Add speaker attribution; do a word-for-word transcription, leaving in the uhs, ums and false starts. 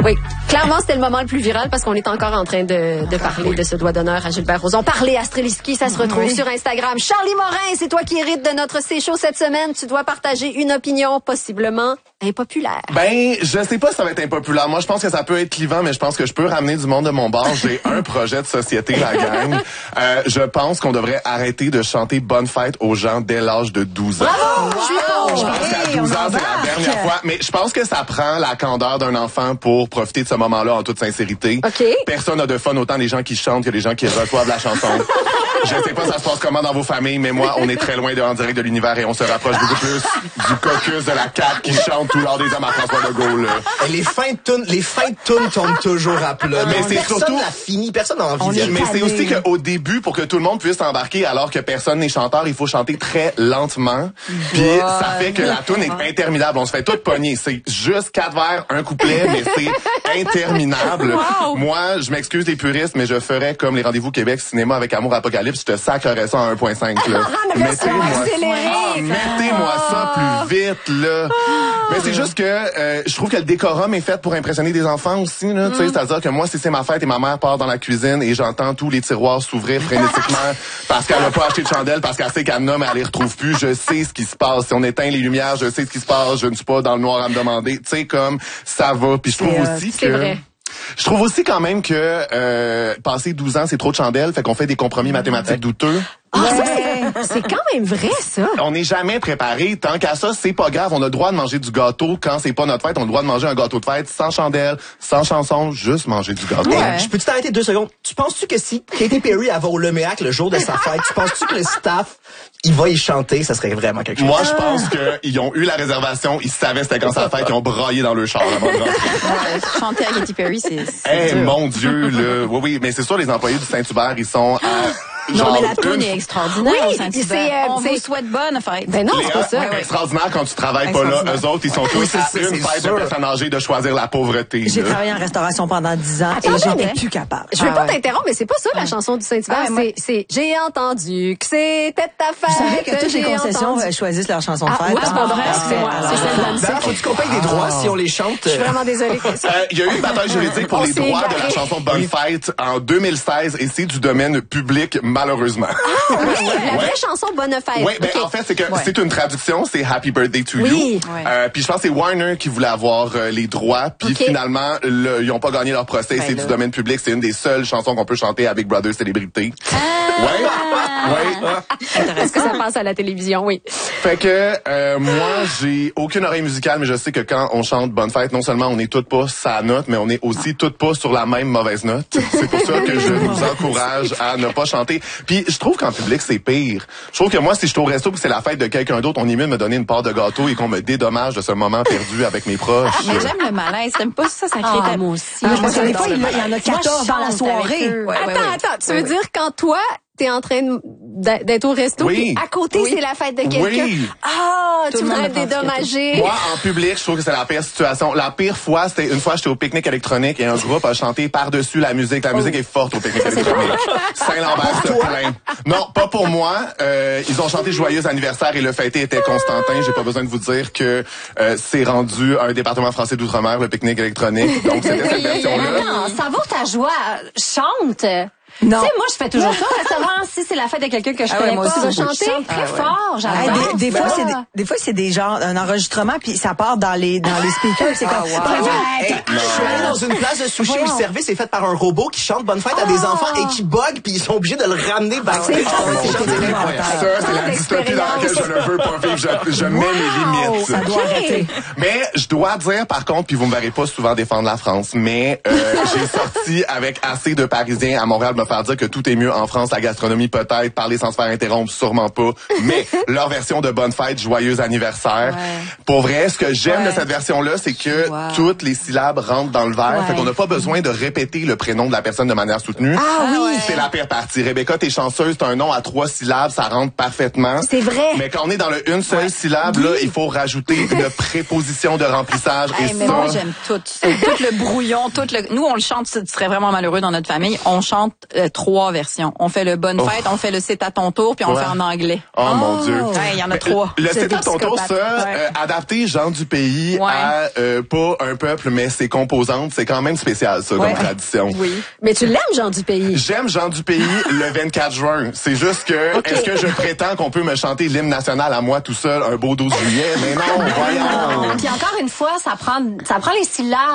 Speaker 1: Oui, clairement, c'était le moment le plus viral parce qu'on est encore en train de, de parler oui. de ce doigt d'honneur à Gilbert Rozon. Parlez à Streliski, ça se retrouve oui. sur Instagram. Charlie Morin, c'est toi qui hérites de notre C-Show cette semaine. Tu dois partager une opinion possiblement impopulaire.
Speaker 2: Ben, je sais pas si ça va être impopulaire. Moi, je pense que ça peut être clivant, mais je pense que je peux ramener du monde de mon bord. J'ai un projet de société, la gang. Euh, je pense qu'on devrait arrêter de chanter Bonne fête aux gens dès l'âge de douze ans.
Speaker 1: Bravo! Wow!
Speaker 2: Je pense qu'à douze ans, c'est la dernière fois. Mais je pense que ça prend la candeur d'un enfant pour profiter de ce moment-là en toute sincérité.
Speaker 1: Okay.
Speaker 2: Personne n'a de fun autant les gens qui chantent que les gens qui reçoivent la chanson. Je sais pas ça se passe comment dans vos familles, mais moi, on est très loin de En direct de l'univers et on se rapproche beaucoup plus du caucus de la C A Q qui chante tout l'heure des hommes à François Legault, là.
Speaker 3: Et les fins de tune, les fins de tune tombent toujours à plat.
Speaker 2: Mais c'est
Speaker 3: personne
Speaker 2: surtout
Speaker 3: n'a fini, personne n'a envie de.
Speaker 2: Mais c'est aussi qu'au début, pour que tout le monde puisse embarquer alors que personne n'est chanteur, il faut chanter très lentement. Puis ouais. ça fait que la tune est interminable. On se fait tout pogner. C'est juste quatre vers, un couplet, mais c'est interminable. Wow. Moi, je m'excuse les puristes, mais je ferais comme les Rendez-vous Québec Cinéma avec Amour Apocalypse. Je te sacrerais ça en un virgule cinq, là. Mettez-moi ah, mettez-moi ça plus vite, là. Mais c'est juste que euh, je trouve que le décorum est fait pour impressionner des enfants aussi, là. Mm. Tu sais, c'est-à-dire que moi, si c'est ma fête et ma mère part dans la cuisine et j'entends tous les tiroirs s'ouvrir frénétiquement parce qu'elle a pas acheté de chandelle, parce qu'elle sait qu'elle en a, mais elle les retrouve plus. Je sais ce qui se passe. Si on éteint les lumières, je sais ce qui se passe. Je ne suis pas dans le noir à me demander. Tu sais, comme ça va. Puis je trouve euh, aussi que...
Speaker 1: Vrai.
Speaker 2: Je trouve aussi quand même que euh, passer douze ans, c'est trop de chandelles, fait qu'on fait des compromis mathématiques douteux.
Speaker 1: Ah, ouais. ça, c'est, c'est quand même vrai, ça.
Speaker 2: On n'est jamais préparé. Tant qu'à ça, c'est pas grave. On a le droit de manger du gâteau quand c'est pas notre fête. On a le droit de manger un gâteau de fête sans chandelle, sans chanson, juste manger du gâteau.
Speaker 3: Ouais. Hey, je peux-tu t'arrêter deux secondes? Tu penses-tu que si Katy Perry avait au Leméac le jour de sa fête, tu penses-tu que le staff, il va y chanter? Ça serait vraiment quelque chose.
Speaker 2: Moi, je pense qu'ils ont eu la réservation, ils savaient c'était quand sa fête, ils ont braillé dans le char avant de rentrer.
Speaker 4: Ouais, chanter à Katy Perry, c'est...
Speaker 2: Eh, hey, mon Dieu, là. Oui, oui, mais c'est sûr, les employés du Saint-Hubert, ils sont à...
Speaker 4: Genre, non, mais la toune est extraordinaire.
Speaker 1: Oui, c'est, euh,
Speaker 4: on
Speaker 1: c'est...
Speaker 4: vous souhaite bonne fête.
Speaker 1: Ben non,
Speaker 2: les,
Speaker 1: c'est pas ça.
Speaker 2: C'est extraordinaire quand tu travailles pas là. Eux autres, ils sont tous oui, à une fête de personnes âgées de choisir la pauvreté.
Speaker 5: J'ai là. travaillé en restauration pendant dix ans Attends, et j'étais plus capable.
Speaker 1: Je veux
Speaker 5: ah,
Speaker 1: pas
Speaker 5: ouais.
Speaker 1: t'interrompre, mais c'est pas ça la chanson du Saint-Hubert. Ah, ouais, c'est, c'est j'ai entendu que c'était ta fête.
Speaker 5: Vous savez que toutes les concessions entendu. choisissent leur chanson de fête.
Speaker 1: Ah, oui, c'est pas vrai. Excusez-moi. C'est celle d'Annecy.
Speaker 3: Faut-tu qu'on paye des droits si on les chante?
Speaker 1: Je suis vraiment désolée.
Speaker 2: Il y a eu une bataille juridique pour les droits de la chanson Bonne fête en deux mille seize et c'est du domaine public, malheureusement.
Speaker 1: La vraie chanson Bonne fête.
Speaker 2: Oui, ben okay. en fait, c'est que ouais. c'est une traduction, c'est Happy Birthday to
Speaker 1: oui.
Speaker 2: You.
Speaker 1: Oui.
Speaker 2: Euh, puis je pense que c'est Warner qui voulait avoir euh, les droits. Puis okay. finalement, le, ils ont pas gagné leur procès. Ben c'est là. du domaine public. C'est une des seules chansons qu'on peut chanter à Big Brother Célébrité.
Speaker 1: Ah.
Speaker 2: Ouais. Ouais.
Speaker 1: Est-ce que ça passe à la télévision? Oui.
Speaker 2: Fait que euh, moi, j'ai aucune oreille musicale, mais je sais que quand on chante Bonne fête, non seulement on est toutes pas sa note, mais on est aussi toutes pas sur la même mauvaise note. C'est pour ça que je vous encourage à ne pas chanter. Puis je trouve qu'en public, c'est pire. Je trouve que moi, si je suis au resto et que c'est la fête de quelqu'un d'autre, on est mieux de me donner une part de gâteau et qu'on me dédommage de ce moment perdu avec mes proches.
Speaker 4: Ah, mais j'aime le malaise. T'aimes pas ça, ça crée
Speaker 5: ah,
Speaker 4: ta...
Speaker 5: moi aussi. Ah, parce que des fois, il y en a quatorze dans la soirée.
Speaker 1: Ouais, ouais, attends, ouais. attends. Tu veux ouais, dire ouais. quand toi, t'es en train d'être au resto,
Speaker 2: oui.
Speaker 1: puis à côté, oui. c'est la fête de quelqu'un. Oui. Ah, tu voudrais te dédommager.
Speaker 2: Moi, en public, je trouve que c'est la pire situation. La pire fois, c'était une fois, j'étais au pique-nique électronique et un groupe a chanté par-dessus la musique. La oh. musique est forte au pique-nique électronique. Saint-Lambert se plaint. Non, pas pour moi. Euh, ils ont chanté Joyeux anniversaire et le fêté était Constantin. J'ai pas besoin de vous dire que euh, c'est rendu un département français d'outre-mer, le pique-nique électronique. Donc, c'était cette version-là.
Speaker 6: Non, ça vaut ta joie. Chante.
Speaker 5: Non.
Speaker 6: Tu sais, moi, je fais toujours ça, à savoir si c'est la fête de quelqu'un que je
Speaker 5: ah
Speaker 6: connais
Speaker 5: ouais, moi
Speaker 6: pas.
Speaker 5: aussi,
Speaker 6: Je vais chanter très ah ouais. fort, j'adore.
Speaker 5: Ah, des, des, fois, c'est des, des fois, c'est des genres, un enregistrement, puis ça part dans les, dans les speakers. C'est
Speaker 3: ah,
Speaker 5: comme,
Speaker 3: wow. hey, je suis allé dans une place de sushi où le service est fait par un robot qui chante Bonne fête à des enfants et qui bug, puis ils sont obligés de le ramener backstage.
Speaker 2: Ça, c'est la dystopie dans laquelle je ne veux pas vivre. Je, je mets mes limites.
Speaker 5: Ça doit arrêter.
Speaker 2: Mais je dois dire, par contre, puis vous me verrez pas souvent défendre la France, mais euh, j'ai sorti avec assez de Parisiens à Montréal me faire dire que tout est mieux en France, la gastronomie peut-être, parler sans se faire interrompre, sûrement pas, mais leur version de Bonne fête, Joyeux anniversaire. Ouais. Pour vrai, ce que j'aime ouais. de cette version-là, c'est que wow. toutes les syllabes rentrent dans le verre, ouais. fait qu'on n'a pas besoin de répéter le prénom de la personne de manière soutenue.
Speaker 1: Ah oui!
Speaker 2: C'est la pire partie. Rebecca, t'es chanceuse, t'as un nom à trois syllabes, ça rentre parfaitement.
Speaker 1: C'est vrai.
Speaker 2: Mais quand on est dans le une seule ouais. syllabe, oui. là, il faut rajouter une préposition de remplissage.
Speaker 4: Hey,
Speaker 2: et
Speaker 4: mais
Speaker 2: ça...
Speaker 4: moi, j'aime tout. Tout le brouillon, tout le... Nous, on le chante, tu serais vraiment malheureux dans notre famille. On chante euh, trois versions. On fait le Bonne
Speaker 2: Oh.
Speaker 4: Fête, on fait le C'est à ton tour, puis on
Speaker 2: Ouais.
Speaker 4: le fait en anglais.
Speaker 2: Oh, mon Dieu.
Speaker 4: Ouais, il y en a
Speaker 2: Mais
Speaker 4: trois.
Speaker 2: Le
Speaker 1: C'est
Speaker 2: C'est à ton tour,
Speaker 1: psychopathe.
Speaker 2: ça,
Speaker 4: Ouais.
Speaker 2: euh, adapté gens du pays
Speaker 4: Ouais.
Speaker 2: à euh, pas un peuple, mais ses composantes, c'est quand même spécial, ça,
Speaker 5: Ouais.
Speaker 2: comme tradition.
Speaker 4: Oui.
Speaker 1: Mais tu l'aimes, Jean du pays.
Speaker 2: J'aime Jean du pays le vingt-quatre juin. C'est juste que,
Speaker 1: Ok.
Speaker 2: est-ce que je prétends qu'on peut me chanter l'hymne national à moi tout seul un beau douze juillet? Mais non, voyons.
Speaker 6: Puis encore une fois, ça prend, ça prend les syllabes.